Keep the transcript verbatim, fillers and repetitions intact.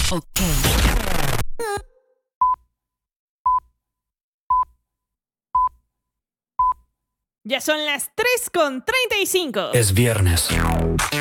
Ok. Ya son las tres con treinta y cinco. Es viernes.